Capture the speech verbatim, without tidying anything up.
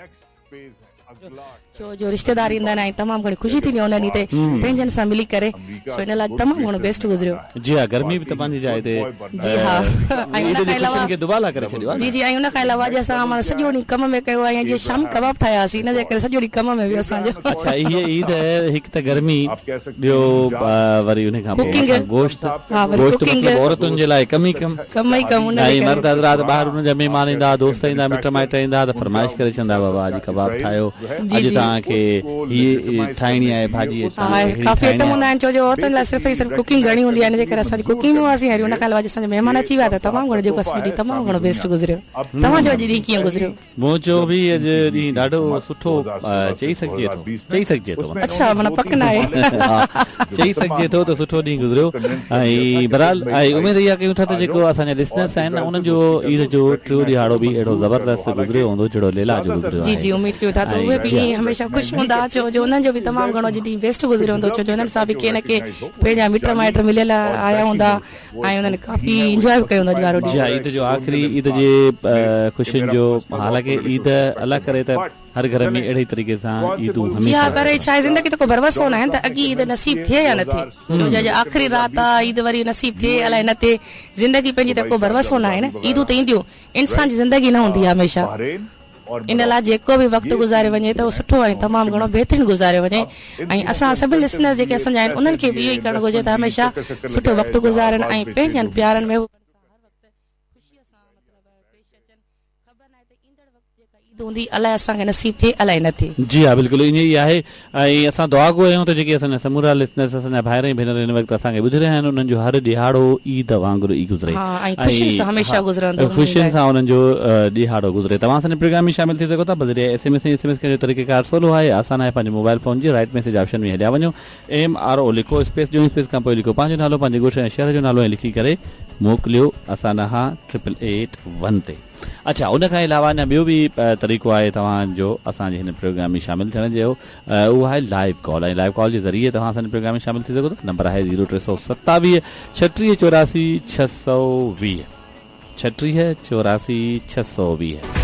छो जो रिश्तेदार ईंदा आहिनि ऐं तमामु घणी ख़ुशी थींदी आहे उन ॾींहं ते पंहिंजनि सां मिली करे, सो इन लाइ तमामु घणो बेस्ट गुज़रियो। जी हा, गर्मी बि त पंहिंजी जाइ ते जी हा, ऐं उन खां अलावा दुबाला करे छॾियो आहे। जी जी, ऐं उन खां अलावा अॼु असां सॼो ॾींहुं कम में कयो आहे, जीअं शामी कबाब ठाहियासीं, इन जे करे सॼो ॾींहुं कम में वियो असांजो। अच्छा, हीअ ईद हिकु त गर्मी, ॿियो वरी उन खां पोइ गोश्त, गोश्त मतिलबु औरतुनि जे लाइ कम ई कम कम ई कम। ऐं मर्द हज़रात ॿाहिरि उन जा महिमान ईंदा, दोस्त ईंदा, मिट माइट ईंदा त फरमाइश करे छॾंदा, बाबा अॼु कबाब ठाहियो, अॼु तव्हांखे हीअ ठाहिणी आहे भाॼी। काफ़ी आइटम हूंदा आहिनि, छो जो औरतुनि लाइ सिर्फ़ु सिर्फ़ु कुकिंग घणी हूंदी आहे, इन जे करे असांजी कुकिंग में हुआसीं। ऐं उन खां अलावा असांजा महिमान अची विया त तमामु घणो जेको असांजो ॾींहुं तमामु घणो बेस्ट गुज़रियो। तव्हांजो अॼु ॾींहुं कीअं गुज़रियो? मुंहिंजो बि अॼु ॾींहुं ॾाढो सुठो चई सघिजे थो, चई सघिजे थो। अच्छा, माना पक न आहे, चई सघिजे थो त सुठो ॾींहुं गुज़रियो। ऐं बहरहाल ऐं उमेद इहा कयूं था त जेको असांजा लिसनर्स आहिनि उन्हनि जो ईद जो टियों ॾिहाड़ो बि अहिड़ो ज़बरदस्त गुज़रियो हूंदो जहिड़ो लैला जो गुज़रियो। जी जी, उमेद कयूं था त उहे बि हमेशह ख़ुशि हूंदा, छो जो उन्हनि जो बि तमामु घणो ॾींहुं बेस्ट गुज़रियो हूंदो, छो जो उन्हनि सां बि के न के पंहिंजा मिट माइट मिलियल आया हूंदा ऐं उन्हनि काफ़ी इंजॉय बि कयो हूंदो वारो ॾींहुं। ईद जो आख़िरी ईद जे ख़ुशियुनि जो, हालांकि ईद अलाह करे त हर घर में अहिड़े तरीक़े सां ईदूं हमेशह, पर छा आहे ज़िंदगी त को भरवसो न आहे त अॻी ईद नसीब थिए या न थिए, छो जो आख़िरी राति आहे, ईद वरी नसीब थिए अलाए न थिए, ज़िंदगी पंहिंजी त को भरवसो न आहे न। ईदूं त ईंदियूं, इंसान जी ज़िंदगी न हूंदी आहे हमेशह, इन लाइ जेको बि वक़्तु गुज़ारे वञे त उहो सुठो ऐं तमामु घणो बहितरीनु गुज़ारे वञे। ऐं असां सभिनी लिसनर्स जेके असांजा आहिनि उन्हनि खे बि इहो ई करणु घुरिजे त हमेशह सुठो वक़्तु गुज़ारनि ऐं पंहिंजनि प्यारनि में हूंदी, अलाए असांखे नसीब थिए अलाए न थिए। जी हा, बिल्कुलु ईअं ई आहे। ऐं असां दुआ गो आहियूं त जेके असांजा समूरा लिसनर्स, असांजा भाइर ऐं भेनर हिन वक़्तु असांखे ॿुधी रहिया आहिनि, उन्हनि जो हर ॾिहाड़ो ईद वांगुरु ई गुज़रे, ख़ुशियुनि सां उन्हनि जो ॾिहाड़ो गुज़रे। तव्हां असांजे प्रोग्राम में शामिल थी सघो था, बदिरे S M S S M S जो तरीक़ेकार सवलो आहे, आसान आहे। पंहिंजे मोबाइल फोन जी राइट मैसेज ऑप्शन में हलिया वञो, एम आर ओ लिखो, स्पेस जो स्पेस खां पोइ लिखो पंहिंजो नालो, पंहिंजे ॻोठ ऐं शहर जो नालो ऐं लिखी करे मोकिलियो असां हा ट्रिपल एट वन ते। अच्छा, उन खां अलावा अञा ॿियो बि तरीक़ो आहे तव्हांजो असांजे हिन प्रोग्राम में शामिल थियण जो, उहो आहे लाइव कॉल। ऐं लाइव कॉल जे ज़रिए तव्हां असांजे प्रोग्राम में शामिल थी सघो था। नंबर आहे ज़ीरो टे सौ सतावीह छटीह चौरासी छह सौ वीह, छटीह चौरासी छह सौ वीह।